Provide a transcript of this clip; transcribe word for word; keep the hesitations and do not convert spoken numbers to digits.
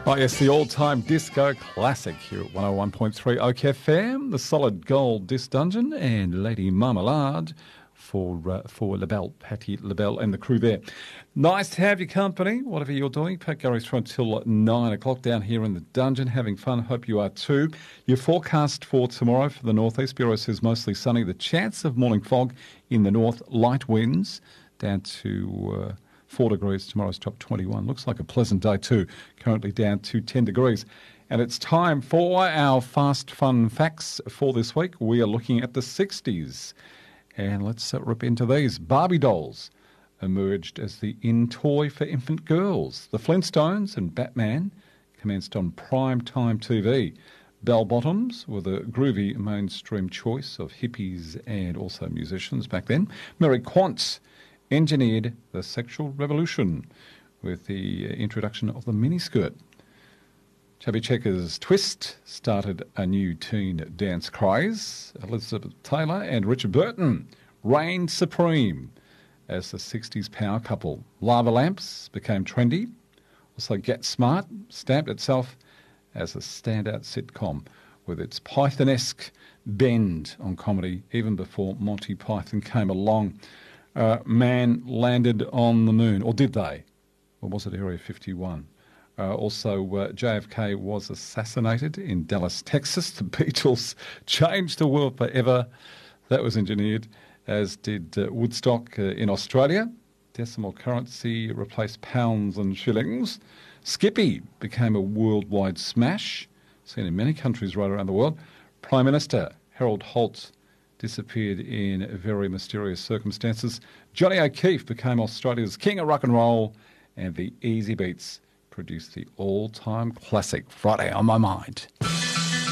Oh, yes, the all-time disco classic here at one oh one point three Oak F M, the Solid Gold Disc Dungeon, and Lady Marmalade for uh, for LaBelle, Patti LaBelle and the crew there. Nice to have your company, whatever you're doing. Pat Gurry's through until nine o'clock down here in the dungeon, having fun. Hope you are too. Your forecast for tomorrow for the northeast, Bureau says mostly sunny. The chance of morning fog in the north, light winds down to... Uh, Four degrees, tomorrow's top twenty-one. Looks like a pleasant day too, currently down to ten degrees. And it's time for our fast fun facts for this week. We are looking at the sixties. And let's uh, rip into these. Barbie dolls emerged as the in-toy for infant girls. The Flintstones and Batman commenced on prime time T V. Bell-bottoms were the groovy mainstream choice of hippies and also musicians back then. Mary Quant engineered the sexual revolution with the introduction of the miniskirt. Chubby Checker's Twist started a new teen dance craze. Elizabeth Taylor and Richard Burton reigned supreme as the sixties power couple. Lava Lamps became trendy. Also Get Smart stamped itself as a standout sitcom with its Python-esque bend on comedy even before Monty Python came along. Uh, man landed on the moon, or did they? Or was it Area fifty-one? Uh, also, uh, J F K was assassinated in Dallas, Texas. The Beatles changed the world forever. That was engineered, as did uh, Woodstock uh, in Australia. Decimal currency replaced pounds and shillings. Skippy became a worldwide smash, seen in many countries right around the world. Prime Minister Harold Holt disappeared in very mysterious circumstances. Johnny O'Keefe became Australia's king of rock and roll, and the Easy Beats produced the all-time classic Friday on My Mind.